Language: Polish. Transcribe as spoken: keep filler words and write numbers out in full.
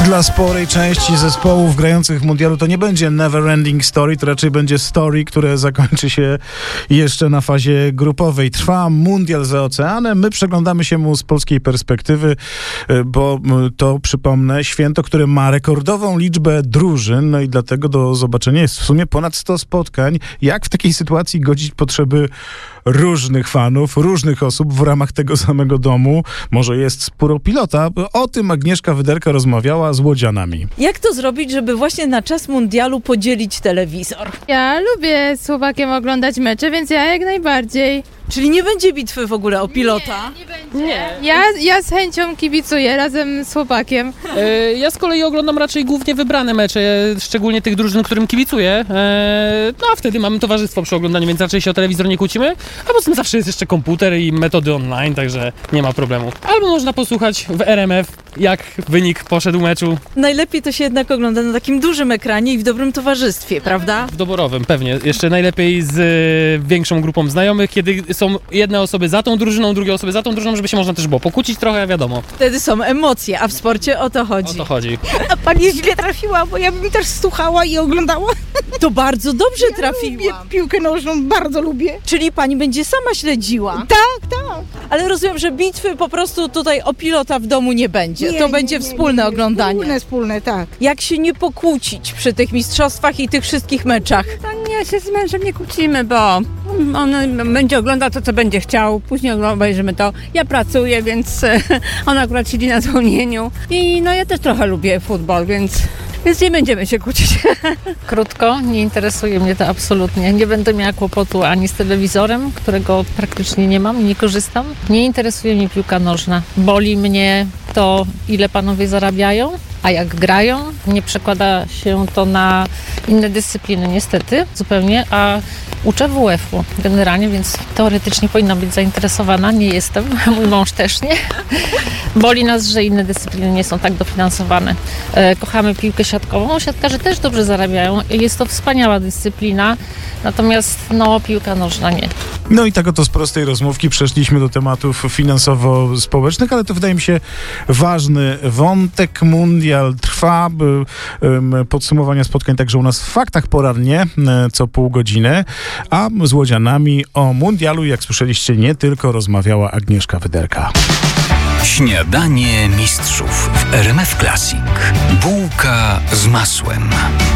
Dla sporej części zespołów grających w mundialu to nie będzie never ending story, to raczej będzie story, które zakończy się jeszcze na fazie grupowej. Trwa mundial za oceanem, my przeglądamy się mu z polskiej perspektywy, bo to, przypomnę, święto, które ma rekordową liczbę drużyn, no i dlatego do zobaczenia jest w sumie ponad sto spotkań. Jak w takiej sytuacji godzić potrzeby różnych fanów, różnych osób w ramach tego samego domu? Może jest spór o pilota? O tym Agnieszka Wyderka rozmawiała z łodzianami. Jak to zrobić, żeby właśnie na czas mundialu podzielić telewizor? Ja lubię z chłopakiem oglądać mecze, więc ja jak najbardziej. Czyli nie będzie bitwy w ogóle o pilota? Nie, nie będzie. Nie. Ja, ja z chęcią kibicuję razem z chłopakiem. E, ja z kolei oglądam raczej głównie wybrane mecze, szczególnie tych drużyn, którym kibicuję. E, no a wtedy mamy towarzystwo przy oglądaniu, więc raczej się o telewizor nie kłócimy. A poza tym zawsze jest jeszcze komputer i metody online, także nie ma problemu. Albo można posłuchać w R M F, jak wynik poszedł meczu. Najlepiej to się jednak ogląda na takim dużym ekranie i w dobrym towarzystwie, prawda? W doborowym, pewnie. Jeszcze najlepiej z y, większą grupą znajomych, kiedy są jedne osoby za tą drużyną, drugie osoby za tą drużyną, żeby się można też było pokłócić trochę, wiadomo. Wtedy są emocje, a w sporcie o to chodzi. O to chodzi. A pani źle trafiła, bo ja bym też słuchała i oglądała. To bardzo dobrze Ja trafiła. lubię piłkę nożną, bardzo lubię. Czyli pani będzie sama śledziła. Tak, tak. Ale rozumiem, że bitwy po prostu tutaj o pilota w domu nie będzie. Nie, to nie, będzie nie, wspólne nie, nie. oglądanie. Wspólne, wspólne, tak. Jak się nie pokłócić przy tych mistrzostwach i tych wszystkich meczach? To nie się z mężem nie kłócimy, bo on będzie oglądał to, co będzie chciał, później obejrzymy to. Ja pracuję, więc on akurat siedzi na zwolnieniu i no ja też trochę lubię futbol, więc... Więc nie będziemy się kłócić. Krótko, nie interesuje mnie to absolutnie. Nie będę miała kłopotu ani z telewizorem, którego praktycznie nie mam, nie korzystam. Nie interesuje mnie piłka nożna. Boli mnie to, ile panowie zarabiają, a jak grają. Nie przekłada się to na inne dyscypliny niestety zupełnie, a uczę W F u generalnie, więc teoretycznie powinna być zainteresowana. Nie jestem, mój mąż też nie. Boli nas, że inne dyscypliny nie są tak dofinansowane. E, kochamy piłkę siatkową, siatkarze też dobrze zarabiają. Jest to wspaniała dyscyplina, natomiast no piłka nożna nie. No i tak oto z prostej rozmówki przeszliśmy do tematów finansowo-społecznych, ale to wydaje mi się ważny wątek. Mundial trwa. Podsumowania spotkań także u nas w Faktach porannie, co pół godziny. A z łodzianami o mundialu, jak słyszeliście, nie tylko rozmawiała Agnieszka Wyderka. Śniadanie mistrzów w R M F Classic. Bułka z masłem.